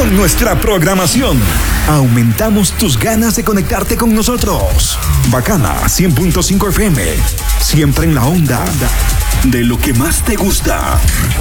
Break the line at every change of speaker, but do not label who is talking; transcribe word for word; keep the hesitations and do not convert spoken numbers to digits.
con nuestra programación. Aumentamos tus ganas de conectarte con nosotros. Bacana cien punto cinco F M. Siempre en la onda de lo que más te gusta.